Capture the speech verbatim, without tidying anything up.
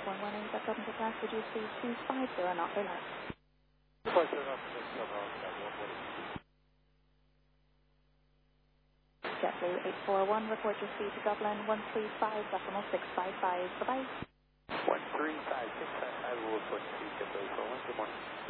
one one eight at Dublin to Class, would you see two five zero knots or less? two five zero knots, one one eight. JetBlue eight four one, report your speed to Dublin, one three five decimal six five five, bye-bye. one three five six five five, we'll report speed to JetBlue eight four one, good morning.